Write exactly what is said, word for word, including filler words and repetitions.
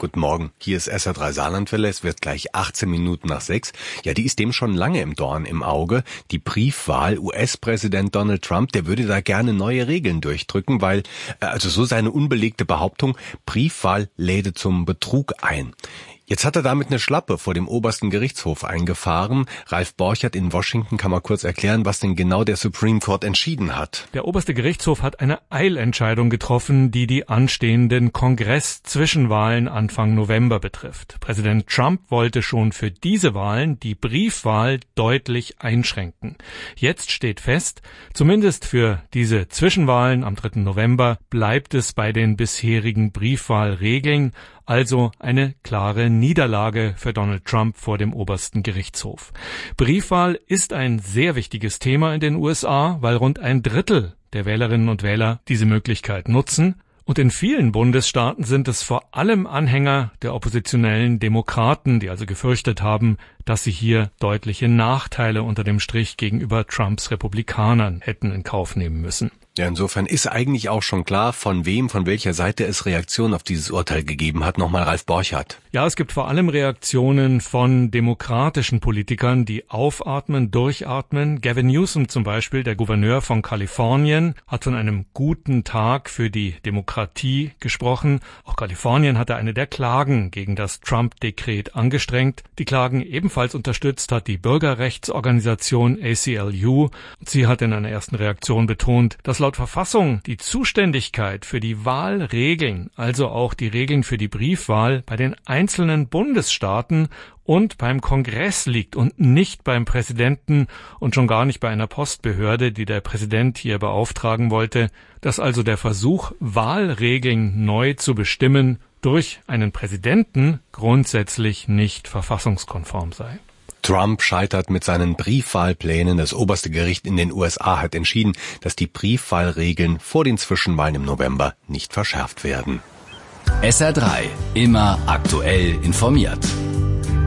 Guten Morgen, hier ist S R drei Saarlandwelle, es wird gleich achtzehn Minuten nach sechs. Ja, die ist dem schon lange im Dorn im Auge. Die Briefwahl, U S-Präsident Donald Trump, der würde da gerne neue Regeln durchdrücken, weil, also so seine unbelegte Behauptung, Briefwahl läde zum Betrug ein. Jetzt hat er damit eine Schlappe vor dem obersten Gerichtshof eingefahren. Ralf Borchert in Washington kann mal kurz erklären, was denn genau der Supreme Court entschieden hat. Der oberste Gerichtshof hat eine Eilentscheidung getroffen, die die anstehenden Kongress-Zwischenwahlen Anfang November betrifft. Präsident Trump wollte schon für diese Wahlen die Briefwahl deutlich einschränken. Jetzt steht fest, zumindest für diese Zwischenwahlen am dritten November bleibt es bei den bisherigen Briefwahlregeln, also eine klare Niederlage für Donald Trump vor dem obersten Gerichtshof. Briefwahl ist ein sehr wichtiges Thema in den U S A, weil rund ein Drittel der Wählerinnen und Wähler diese Möglichkeit nutzen. Und in vielen Bundesstaaten sind es vor allem Anhänger der oppositionellen Demokraten, die also gefürchtet haben, dass sie hier deutliche Nachteile unter dem Strich gegenüber Trumps Republikanern hätten in Kauf nehmen müssen. Ja, insofern ist eigentlich auch schon klar, von wem, von welcher Seite es Reaktionen auf dieses Urteil gegeben hat. Nochmal Ralf Borchert. Ja, es gibt vor allem Reaktionen von demokratischen Politikern, die aufatmen, durchatmen. Gavin Newsom zum Beispiel, der Gouverneur von Kalifornien, hat von einem guten Tag für die Demokratie gesprochen. Auch Kalifornien hatte eine der Klagen gegen das Trump-Dekret angestrengt. Die Klagen ebenfalls unterstützt hat die Bürgerrechtsorganisation A C L U. Sie hat in einer ersten Reaktion betont, dass laut Verfassung die Zuständigkeit für die Wahlregeln, also auch die Regeln für die Briefwahl, bei den einzelnen Bundesstaaten und beim Kongress liegt und nicht beim Präsidenten und schon gar nicht bei einer Postbehörde, die der Präsident hier beauftragen wollte, dass also der Versuch, Wahlregeln neu zu bestimmen, durch einen Präsidenten grundsätzlich nicht verfassungskonform sei. Trump scheitert mit seinen Briefwahlplänen. Das oberste Gericht in den U S A hat entschieden, dass die Briefwahlregeln vor den Zwischenwahlen im November nicht verschärft werden. S R drei, immer aktuell informiert.